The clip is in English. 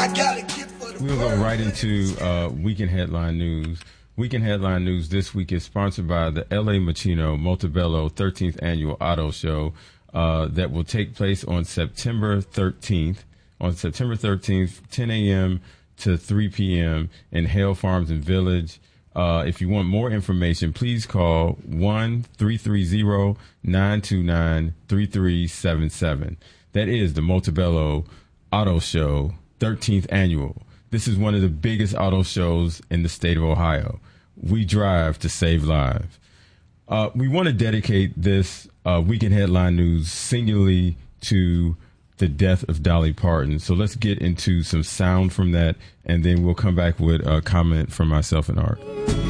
We'll go right into Weekend Headline News. Weekend Headline News this week is sponsored by the L.A. Machino Montebello 13th Annual Auto Show that will take place on September 13th. On September 13th, 10 a.m. to 3 p.m. in Hale Farms and Village. If you want more information, please call 1-330-929-3377. That is the Montebello Auto Show 13th Annual. This is one of the biggest auto shows in the state of Ohio. We drive to save lives. We want to dedicate this Weekend Headline News singularly to the death of Dolly Parton. So let's get into some sound from that, and then we'll come back with a comment from myself and Art.